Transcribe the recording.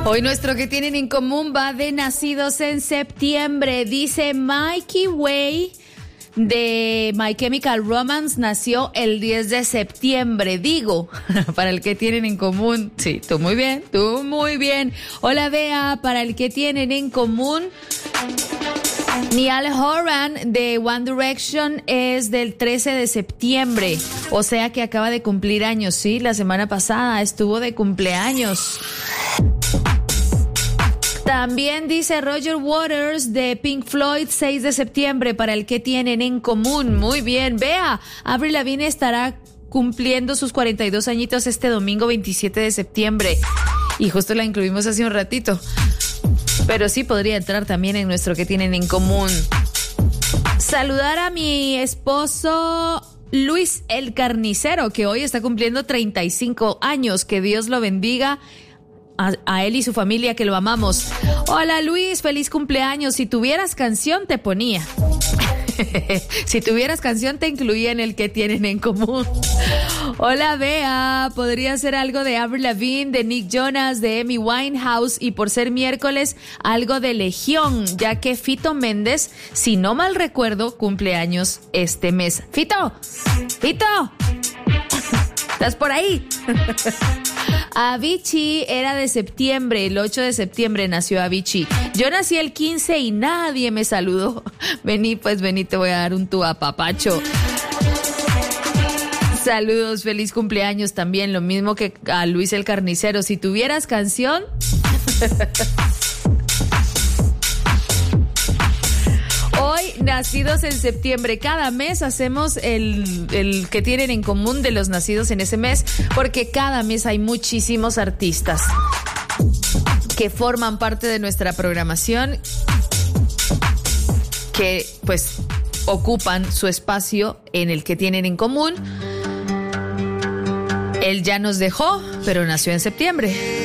Hoy nuestro que tienen en común va de nacidos en septiembre. Dice Mikey Way de My Chemical Romance nació el 10 de septiembre. Digo, para el que tienen en común. Sí, tú muy bien, tú muy bien. Hola Bea, para el que tienen en común. Niall Horan de One Direction es del 13 de septiembre, o sea que acaba de cumplir años, sí, la semana pasada estuvo de cumpleaños. También dice Roger Waters de Pink Floyd, 6 de septiembre, para el que tienen en común. Muy bien, vea, Avril Lavigne estará cumpliendo sus 42 añitos este domingo 27 de septiembre. Y justo la incluimos hace un ratito. Pero sí podría entrar también en nuestro que tienen en común. Saludar a mi esposo Luis el Carnicero, que hoy está cumpliendo 35 años. Que Dios lo bendiga. A él y su familia, que lo amamos. Hola Luis, feliz cumpleaños. Si tuvieras canción te ponía. Si tuvieras canción te incluía en el que tienen en común. Hola Bea, podría ser algo de Avril Lavigne, de Nick Jonas, de Amy Winehouse, y por ser miércoles algo de Legión, ya que Fito Méndez, si no mal recuerdo, cumpleaños este mes. Fito, ¿estás por ahí? Avicii era de septiembre, el 8 de septiembre nació Avicii. Yo nací el 15 y nadie me saludó. Vení, te voy a dar un tu apapacho. Saludos, feliz cumpleaños también, lo mismo que a Luis el Carnicero. Si tuvieras canción... Hoy, nacidos en septiembre, cada mes hacemos el que tienen en común de los nacidos en ese mes, porque cada mes hay muchísimos artistas que forman parte de nuestra programación, que pues ocupan su espacio en el que tienen en común. Él ya nos dejó, pero nació en septiembre.